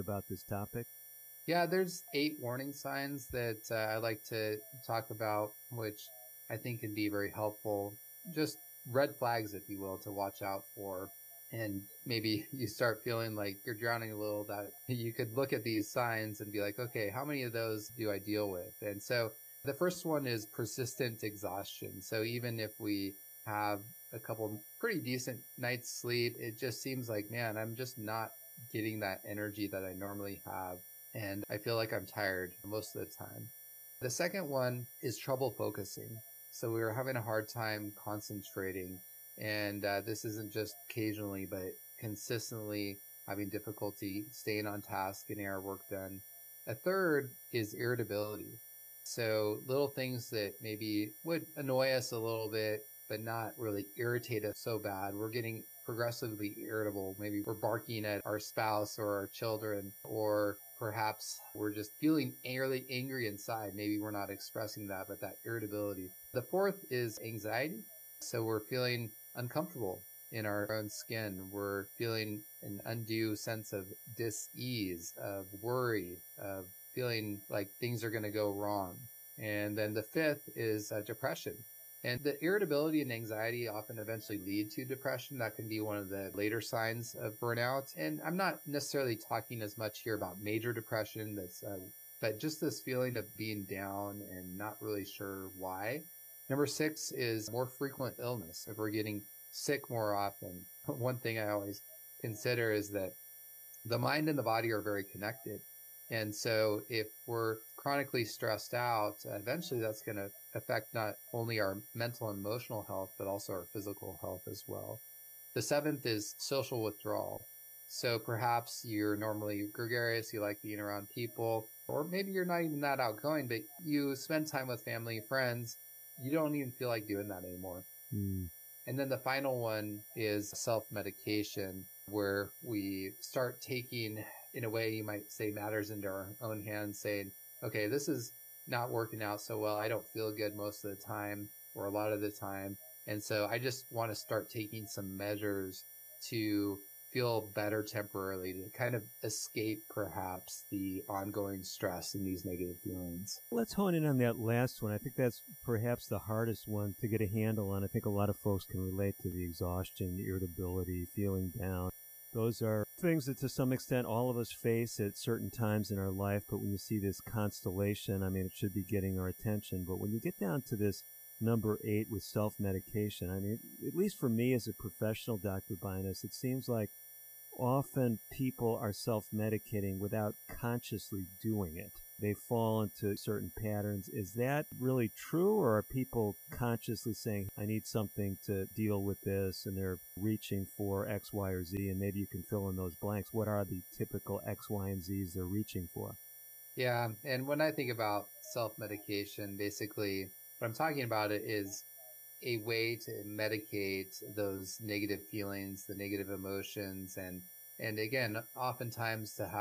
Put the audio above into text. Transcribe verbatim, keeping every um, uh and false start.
about this topic? Yeah, there's eight warning signs that uh, I like to talk about, which I think can be very helpful. Just red flags, if you will, to watch out for. And maybe you start feeling like you're drowning a little, that you could look at these signs and be like, okay, how many of those do I deal with? And so the first one is persistent exhaustion. So even if we have a couple pretty decent nights sleep, it just seems like, man, I'm just not getting that energy that I normally have. And I feel like I'm tired most of the time. The second one is trouble focusing. So we were having a hard time concentrating. And uh, this isn't just occasionally, but consistently having difficulty staying on task, getting our work done. A third is irritability. So little things that maybe would annoy us a little bit, but not really irritate us so bad. We're getting progressively irritable. Maybe we're barking at our spouse or our children, or perhaps we're just feeling really angry inside. Maybe we're not expressing that, but that irritability. The fourth is anxiety. So we're feeling uncomfortable in our own skin. We're feeling an undue sense of dis-ease, of worry, of feeling like things are going to go wrong. And then the fifth is uh, depression. And the irritability and anxiety often eventually lead to depression. That can be one of the later signs of burnout. And I'm not necessarily talking as much here about major depression, that's, uh, but just this feeling of being down and not really sure why. Number six is more frequent illness. If we're getting sick more often, one thing I always consider is that the mind and the body are very connected. And so if we're chronically stressed out, eventually that's going to affect not only our mental and emotional health, but also our physical health as well. The seventh is social withdrawal. So perhaps you're normally gregarious, you like being around people, or maybe you're not even that outgoing, but you spend time with family and friends. You don't even feel like doing that anymore. Mm. And then the final one is self-medication, where we start taking, in a way you might say, matters into our own hands, saying, okay, this is not working out so well. I don't feel good most of the time or a lot of the time. And so I just want to start taking some measures to feel better temporarily, to kind of escape perhaps the ongoing stress and these negative feelings. Let's hone in on that last one. I think that's perhaps the hardest one to get a handle on. I think a lot of folks can relate to the exhaustion, the irritability, feeling down. Those are things that to some extent all of us face at certain times in our life, but when you see this constellation, I mean, it should be getting our attention. But when you get down to this number eight with self-medication, I mean, at least for me as a professional, Doctor Binus, it seems like often people are self-medicating without consciously doing it. They fall into certain patterns. Is that really true, or are people consciously saying, I need something to deal with this, and they're reaching for X, Y, or Z, and maybe you can fill in those blanks. What are the typical X, Y, and Zs they're reaching for? Yeah, and when I think about self-medication, basically what I'm talking about it is a way to medicate those negative feelings, the negative emotions, and and again, oftentimes to have